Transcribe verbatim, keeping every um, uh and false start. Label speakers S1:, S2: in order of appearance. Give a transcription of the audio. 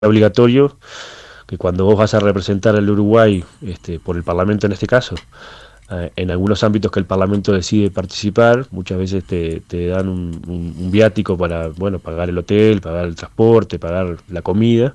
S1: obligatorio que cuando vos vas a representar al Uruguay este, por el Parlamento en este caso, eh, en algunos ámbitos que el Parlamento decide participar, muchas veces te, te dan un, un, un viático para bueno pagar el hotel, pagar el transporte, pagar la comida,